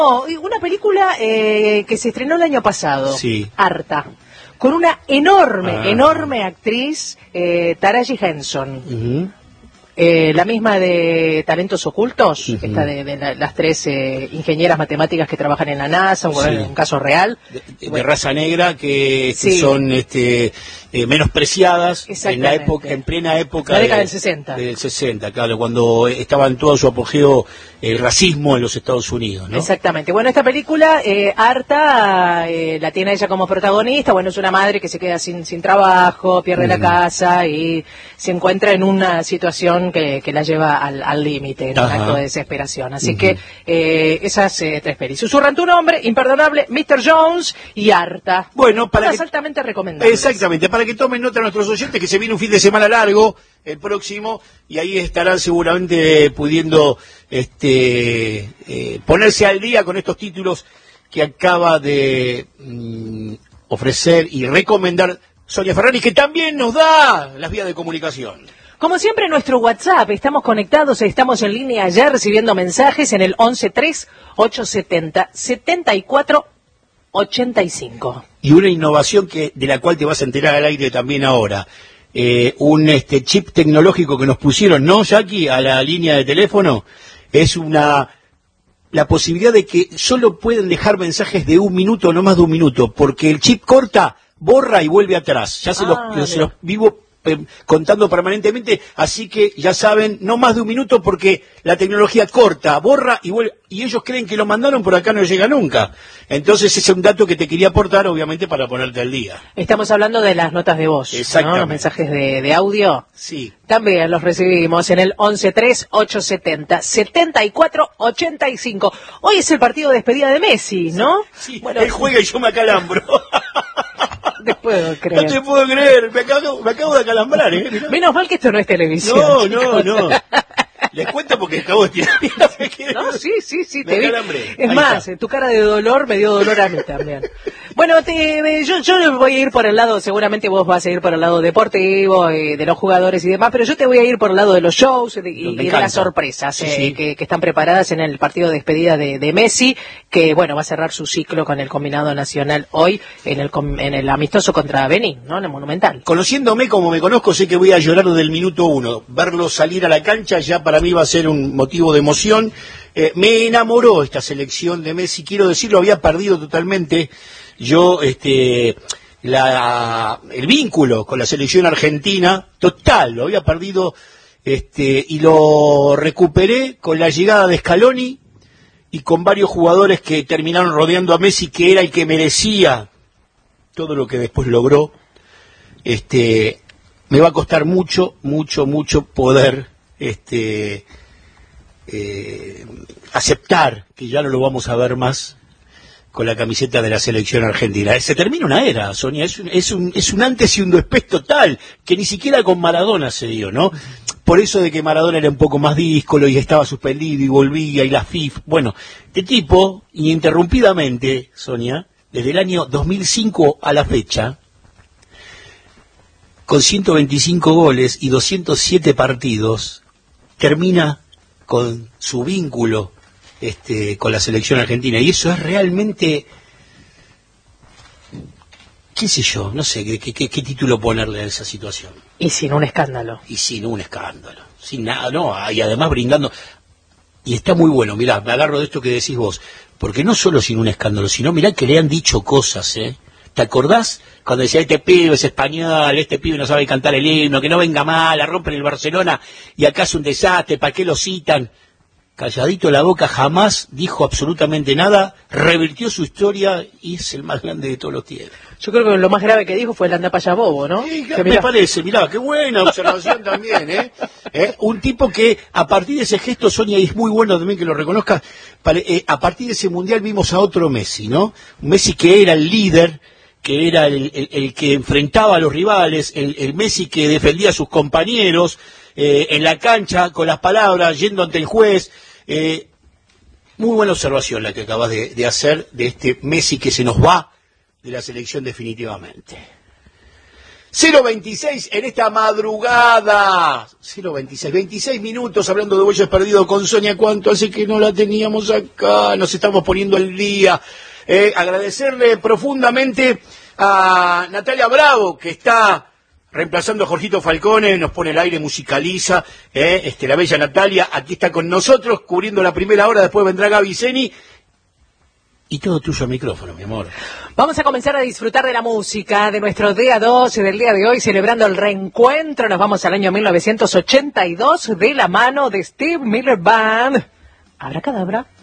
Una película que se estrenó el año pasado, Sí. Harta, con una enorme actriz, Taraji Henson. Uh-huh. La misma de Talentos Ocultos, Uh-huh. esta de las tres ingenieras matemáticas que trabajan en la NASA, un caso real. De raza negra que Sí. son menospreciadas en la época, en plena época la década del 60. Del 60, claro, cuando estaba en todo su apogeo el racismo en los Estados Unidos, ¿no? Exactamente. Bueno, esta película, Harta, la tiene ella como protagonista. Bueno, es una madre que se queda sin trabajo, pierde la casa y se encuentra en una situación que la lleva al límite, en un acto de desesperación. Así que esas tres pelis. Susurrante un hombre, Imperdonable, Mr. Jones y Harta. Bueno, todas altamente recomendables. Exactamente, para que tomen nota nuestros oyentes que se viene un fin de semana largo el próximo y ahí estarán seguramente pudiendo ponerse al día con estos títulos que acaba de ofrecer y recomendar Sonia Ferrari, que también nos da las vías de comunicación. Como siempre, nuestro WhatsApp, estamos conectados, estamos en línea ya recibiendo mensajes en el 113870-7485. Y una innovación de la cual te vas a enterar al aire también ahora. Un chip tecnológico que nos pusieron, ¿no, Jackie? A la línea de teléfono. Es la posibilidad de que solo pueden dejar mensajes de 1 minuto, no más de 1 minuto, porque el chip corta, borra y vuelve atrás. Ya se los vivo contando permanentemente, así que ya saben, no más de 1 minuto porque la tecnología corta, borra y vuelve, y ellos creen que lo mandaron, por acá no llega nunca. Entonces ese es un dato que te quería aportar, obviamente, para ponerte al día. Estamos hablando de las notas de voz, exactamente, ¿no? Los mensajes de audio. Sí. También los recibimos en el 113870-7485. Hoy es el partido de despedida de Messi, ¿no? Sí, bueno, él juega y yo me acalambro. No te puedo creer. No te puedo creer, me acabo de acalambrar, ¿eh? Mirá. Menos mal que esto no es televisión. No. Les cuento porque acabo de tirar. No, sí, me te vi. acalambré. Es más, tu cara de dolor me dio dolor a mí también. Bueno, yo voy a ir por el lado, seguramente vos vas a ir por el lado deportivo, de los jugadores y demás, pero yo te voy a ir por el lado de los shows y de las sorpresas sí. Que están preparadas en el partido de despedida de Messi, que bueno, va a cerrar su ciclo con el combinado nacional hoy en el amistoso contra Benín, ¿no? En el Monumental. Conociéndome como me conozco, sé que voy a llorar del minuto 1. Verlo salir a la cancha ya para mí va a ser un motivo de emoción. Me enamoró esta selección de Messi, quiero decirlo, había perdido totalmente yo el vínculo con la selección argentina, total, lo había perdido, y lo recuperé con la llegada de Scaloni y con varios jugadores que terminaron rodeando a Messi, que era el que merecía todo lo que después logró. Me va a costar mucho poder aceptar que ya no lo vamos a ver más con la camiseta de la selección argentina. Se termina una era, Sonia, es un antes y un después total, que ni siquiera con Maradona se dio, ¿no? Por eso de que Maradona era un poco más díscolo y estaba suspendido y volvía y la FIFA. Bueno, este tipo, ininterrumpidamente, Sonia, desde el año 2005 a la fecha, con 125 goles y 207 partidos, termina con su vínculo con la selección argentina, y eso es realmente, qué sé yo, no sé qué título ponerle a esa situación. Y sin un escándalo. Sin nada, no, y además brindando, y está muy bueno, mirá, me agarro de esto que decís vos, porque no solo sin un escándalo, sino mirá que le han dicho cosas, ¿te acordás? Cuando decía, este pibe es español, este pibe no sabe cantar el himno, que no venga mal, la rompen el Barcelona, y acá es un desastre, ¿para qué lo citan? Calladito la boca, jamás dijo absolutamente nada, revirtió su historia y es el más grande de todos los tiempos. Yo creo que lo más grave que dijo fue el anda para allá bobo, ¿no? Sí, me parece, mirá, qué buena observación también, Un tipo que a partir de ese gesto, Sonia, y es muy bueno también que lo reconozca, a partir de ese mundial vimos a otro Messi, ¿no? Un Messi que era el líder, que era el que enfrentaba a los rivales, el Messi que defendía a sus compañeros en la cancha con las palabras, yendo ante el juez. Muy buena observación la que acabas de hacer de este Messi que se nos va de la selección definitivamente. 026 en esta madrugada. 026, 26 minutos hablando de Huellas Perdido con Sonia. ¿Cuánto hace que no la teníamos acá? Nos estamos poniendo al día. Agradecerle profundamente a Natalia Bravo, que está reemplazando a Jorgito Falcone, nos pone el aire, musicaliza, la bella Natalia, aquí está con nosotros, cubriendo la primera hora, después vendrá Gaby Zeni, y todo tuyo el micrófono, mi amor. Vamos a comenzar a disfrutar de la música, de nuestro día 12 del día de hoy, celebrando el reencuentro. Nos vamos al año 1982, de la mano de Steve Miller Band. Abracadabra.